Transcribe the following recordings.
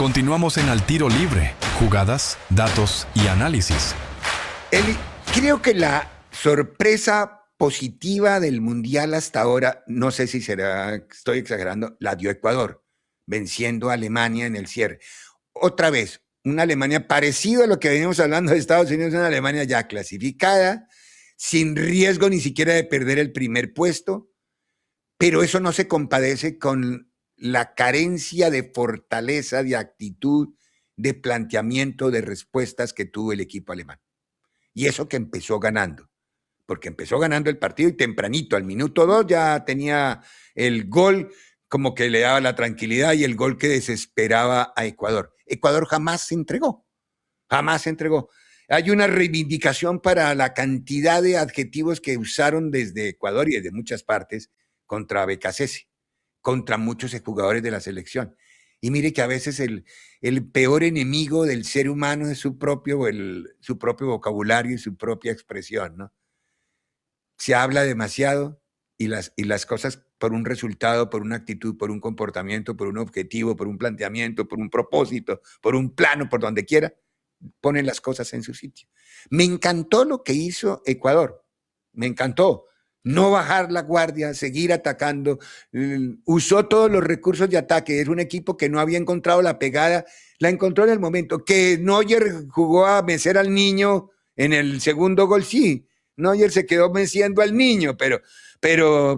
Continuamos en Al Tiro Libre, jugadas, datos y análisis. Eli, creo que la sorpresa positiva del Mundial hasta ahora, no sé si será, estoy exagerando, la dio Ecuador, venciendo a Alemania en el cierre. Otra vez, una Alemania parecida a lo que venimos hablando de Estados Unidos, una Alemania ya clasificada, sin riesgo ni siquiera de perder el primer puesto, pero eso no se compadece con la carencia de fortaleza, de actitud, de planteamiento, de respuestas que tuvo el equipo alemán. Y eso que empezó ganando, porque empezó ganando el partido y tempranito, al minuto 2 ya tenía el gol como que le daba la tranquilidad y el gol que desesperaba a Ecuador. Ecuador jamás se entregó, jamás se entregó. Hay una reivindicación para la cantidad de adjetivos que usaron desde Ecuador y desde muchas partes contra Becasese, contra muchos jugadores de la selección. Y mire que a veces el peor enemigo del ser humano es su propio vocabulario y su propia expresión, ¿no? Se habla demasiado y las cosas por un resultado, por una actitud, por un comportamiento, por un objetivo, por un planteamiento, por un propósito, por un plano, por donde quiera, ponen las cosas en su sitio. Me encantó lo que hizo Ecuador, me encantó. No bajar la guardia, seguir atacando, usó todos los recursos de ataque. Es un equipo que no había encontrado la pegada, la encontró en el momento. Que Neuer jugó a mecer al niño en el segundo gol, sí. Neuer se quedó meciendo al niño, pero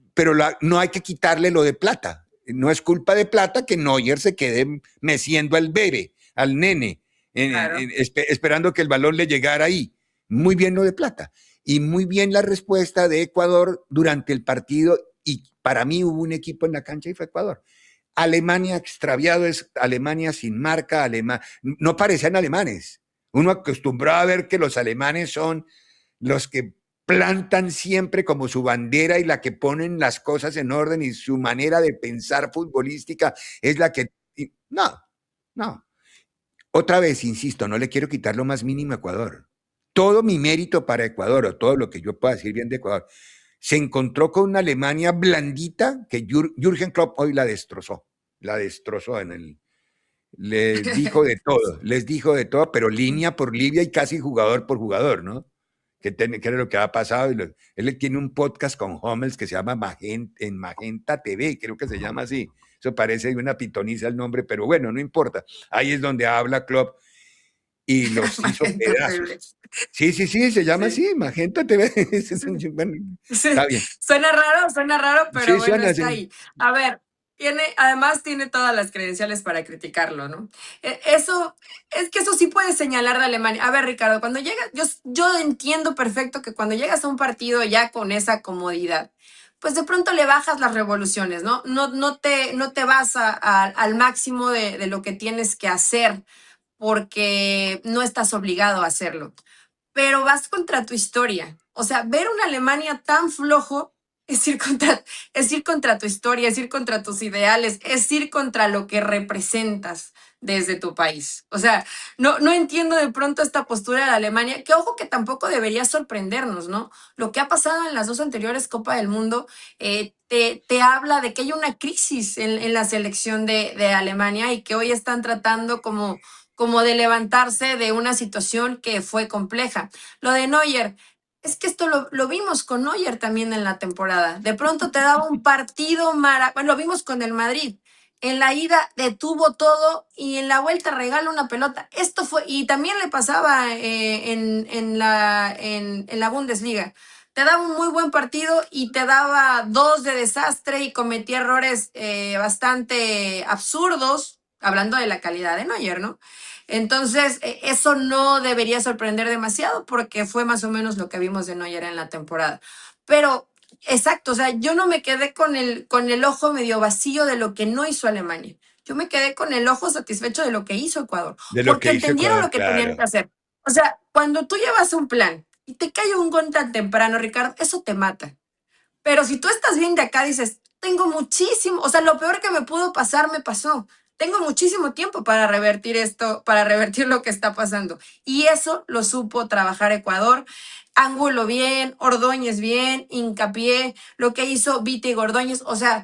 no hay que quitarle lo de Plata. No es culpa de Plata que Neuer se quede meciendo al bebé, al nene, Claro. esperando que el balón le llegara ahí. Muy bien lo de Plata. Y muy bien la respuesta de Ecuador durante el partido. Y para mí hubo un equipo en la cancha y fue Ecuador. Alemania extraviado es Alemania sin marca, no parecían alemanes. Uno acostumbrado a ver que los alemanes son los que plantan siempre como su bandera y la que ponen las cosas en orden y su manera de pensar futbolística es la que... No. Otra vez, insisto, no le quiero quitar lo más mínimo a Ecuador. Todo mi mérito para Ecuador, o todo lo que yo pueda decir bien de Ecuador, se encontró con una Alemania blandita que Jürgen Klopp hoy la destrozó les dijo de todo, pero línea por línea y casi jugador por jugador, ¿no? Que era lo que ha pasado. Él tiene un podcast con Hummels que se llama Magenta TV, creo que se llama así. Eso parece una pitoniza el nombre, pero bueno, no importa. Ahí es donde habla Klopp y los hizo pedazos. Sí, se llama así, Magenta TV. Bueno, está bien. Suena raro, pero Sí, bueno, suena está así. ahí. A ver, además tiene todas las credenciales para criticarlo, ¿no? Eso sí puede señalar de Alemania. A ver, Ricardo, cuando llegas, yo entiendo perfecto que cuando llegas a un partido ya con esa comodidad, pues de pronto le bajas las revoluciones, ¿no? No te vas al máximo de lo que tienes que hacer porque no estás obligado a hacerlo, pero vas contra tu historia. O sea, ver una Alemania tan flojo es ir contra tu historia, es ir contra tus ideales, es ir contra lo que representas desde tu país. O sea, no entiendo de pronto esta postura de Alemania, que ojo que tampoco debería sorprendernos, ¿no? Lo que ha pasado en las dos anteriores Copas del Mundo te habla de que hay una crisis en la selección de Alemania y que hoy están tratando como de levantarse de una situación que fue compleja. Lo de Neuer, es que esto lo vimos con Neuer también en la temporada. De pronto te daba un partido bueno, lo vimos con el Madrid. En la ida detuvo todo y en la vuelta regala una pelota. Esto fue, y también le pasaba en la Bundesliga. Te daba un muy buen partido y te daba dos de desastre y cometía errores bastante absurdos, hablando de la calidad de Neuer, ¿no? Entonces, eso no debería sorprender demasiado porque fue más o menos lo que vimos de Neuer en la temporada. Pero, exacto, o sea, yo no me quedé con el ojo medio vacío de lo que no hizo Alemania. Yo me quedé con el ojo satisfecho de lo que hizo Ecuador. De lo Porque que hizo entendieron Ecuador, lo que tenían claro. que hacer. O sea, cuando tú llevas un plan y te cae un gol tan temprano, Ricardo, eso te mata. Pero si tú estás bien de acá, dices, tengo muchísimo, o sea, lo peor que me pudo pasar me pasó. Tengo muchísimo tiempo para revertir esto, para revertir lo que está pasando. Y eso lo supo trabajar Ecuador. Ángulo bien, Ordóñez bien, Hincapié, lo que hizo Vite y Ordóñez. O sea,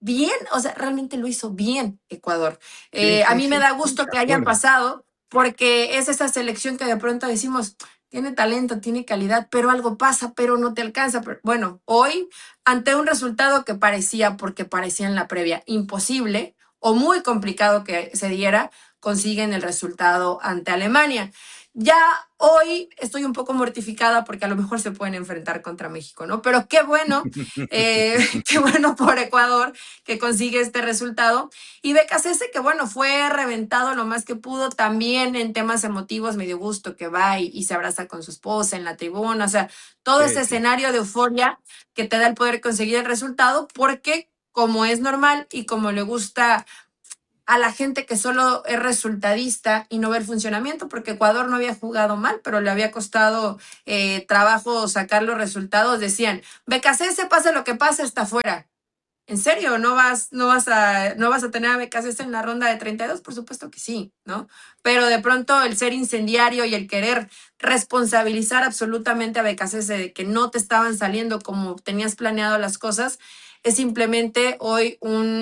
bien, o sea, realmente lo hizo bien Ecuador. Sí, A sí, mí me sí, da sí, gusto de que hayan acuerdo. pasado porque es esa selección que de pronto decimos, tiene talento, tiene calidad, pero algo pasa, pero no te alcanza. Pero, bueno, hoy, ante un resultado que parecía, porque parecía en la previa, imposible o muy complicado que se diera, consiguen el resultado ante Alemania. Ya hoy estoy un poco mortificada porque a lo mejor se pueden enfrentar contra México, ¿no? Pero qué bueno, qué bueno por Ecuador que consigue este resultado. Y Becasese, que bueno, fue reventado lo más que pudo, también en temas emotivos, me dio gusto que va y se abraza con su esposa en la tribuna, o sea, todo Sí, ese sí. escenario de euforia que te da el poder conseguir el resultado, porque como es normal y como le gusta a la gente que solo es resultadista y no ve el funcionamiento, porque Ecuador no había jugado mal, pero le había costado trabajo sacar los resultados, decían, Becasese, pase lo que pase, está fuera. ¿En serio? ¿No vas a tener a Becasés en la ronda de 32? Por supuesto que sí, ¿no? Pero de pronto el ser incendiario y el querer responsabilizar absolutamente a Becasés de que no te estaban saliendo como tenías planeado las cosas, es simplemente hoy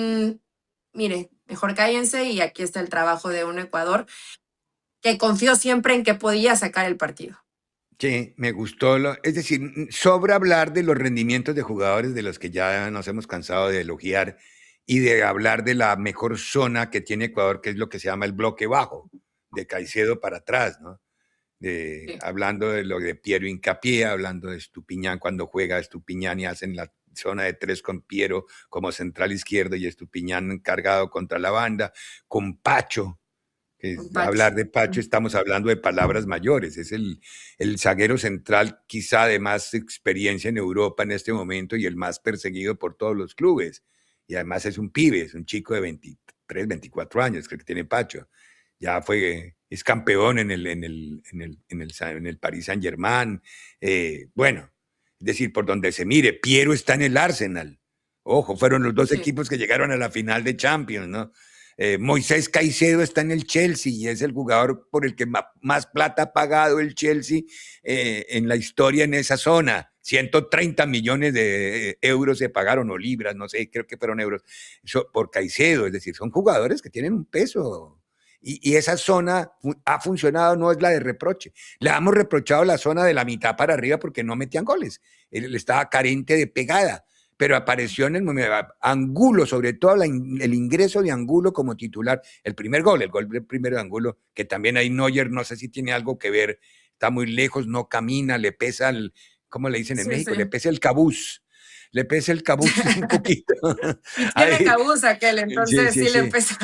mire, mejor cállense y aquí está el trabajo de un Ecuador que confió siempre en que podía sacar el partido. Sí, me gustó. Es decir, sobra hablar de los rendimientos de jugadores de los que ya nos hemos cansado de elogiar y de hablar de la mejor zona que tiene Ecuador, que es lo que se llama el bloque bajo, de Caicedo para atrás, ¿no? Sí, Hablando de lo de Piero Hincapié, hablando de Estupiñán cuando juega Estupiñán y hacen la zona de tres con Piero como central izquierdo y Estupiñán cargado contra la banda, con Pacho, un Pacho. hablar de Pacho estamos hablando de palabras mayores, es el zaguero central quizá de más experiencia en Europa en este momento y el más perseguido por todos los clubes. Y además es un pibe, es un chico de 23, 24 años, creo que tiene Pacho. Ya es campeón en el Paris Saint-Germain. Bueno, es decir, por donde se mire, Piero está en el Arsenal. Ojo, fueron los dos Sí, equipos que llegaron a la final de Champions, ¿no? Moisés Caicedo está en el Chelsea y es el jugador por el que más plata ha pagado el Chelsea en la historia en esa zona. 130 millones de euros se pagaron o libras, no sé, creo que fueron euros, por Caicedo. Es decir, son jugadores que tienen un peso. Y esa zona ha funcionado, no es la de reproche. Le hemos reprochado la zona de la mitad para arriba porque no metían goles. Él estaba carente de pegada, pero apareció en el momento. Angulo, sobre todo el ingreso de Angulo como titular, el gol primero de Angulo, que también ahí Neuer, no sé si tiene algo que ver, está muy lejos, no camina, le pesa ¿cómo le dicen en sí, México? sí. Le pesa el cabuz un poquito. Y tiene Ahí, cabuz aquel, sí, entonces sí, sí le sí. empezó.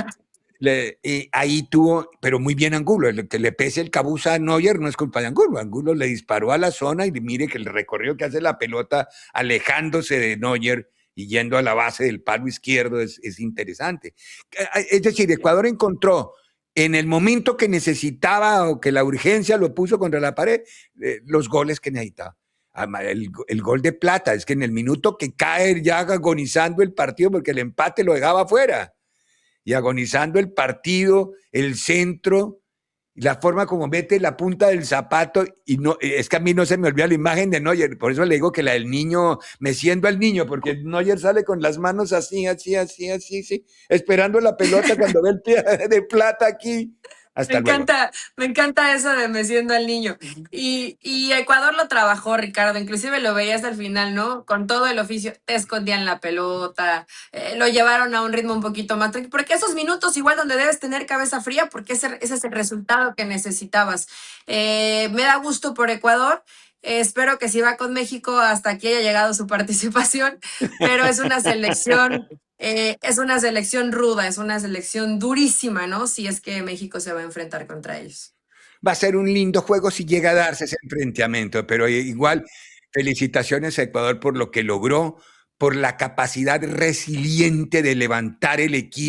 Ahí tuvo, pero muy bien Angulo, el que le pese el cabuz a Neuer no es culpa de Angulo. Angulo le disparó a la zona y mire que el recorrido que hace la pelota alejándose de Neuer y yendo a la base del palo izquierdo es interesante. Es decir, Ecuador encontró en el momento que necesitaba o que la urgencia lo puso contra la pared, los goles que necesitaba. El gol de Plata, es que en el minuto que cae ya agonizando el partido porque el empate lo dejaba afuera y agonizando el partido, el centro, la forma como mete la punta del zapato, y no, es que a mí no se me olvida la imagen de Neuer, por eso le digo que la del niño, meciendo al niño, porque Neuer sale con las manos así, así, así, así, sí, esperando la pelota cuando ve el pie de Plata aquí. Hasta luego. Me encanta eso de meciendo al niño. Y Ecuador lo trabajó, Ricardo, inclusive lo veías al final, ¿no? Con todo el oficio, te escondían la pelota, lo llevaron a un ritmo un poquito más tranquilo, porque esos minutos igual donde debes tener cabeza fría, porque ese es el resultado que necesitabas. Me da gusto por Ecuador. Espero que si va con México hasta aquí haya llegado su participación, pero es una selección ruda, es una selección durísima, ¿no? Si es que México se va a enfrentar contra ellos. Va a ser un lindo juego si llega a darse ese enfrentamiento, pero igual felicitaciones a Ecuador por lo que logró, por la capacidad resiliente de levantar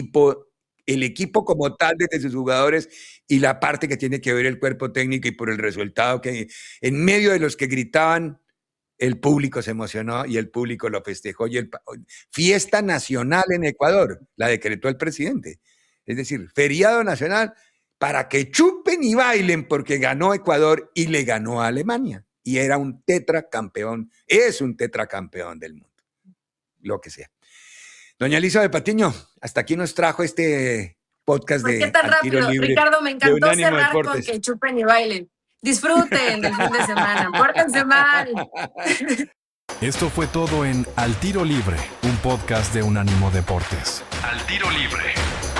el equipo como tal desde sus jugadores y la parte que tiene que ver el cuerpo técnico y por el resultado que en medio de los que gritaban, el público se emocionó y el público lo festejó. Fiesta nacional en Ecuador, la decretó el presidente. Es decir, feriado nacional para que chupen y bailen porque ganó Ecuador y le ganó a Alemania. Y era un tetracampeón, es un tetracampeón del mundo, lo que sea. Doña Elizabeth Patiño, hasta aquí nos trajo este podcast ¿Por qué de tan Al Tiro rápido? Libre Ricardo, me de encantó Unánimo cerrar con Deportes. que chupen y bailen. Disfruten del fin de semana. Pórtense mal. Esto fue todo en Al Tiro Libre, un podcast de Unánimo Deportes. Al Tiro Libre.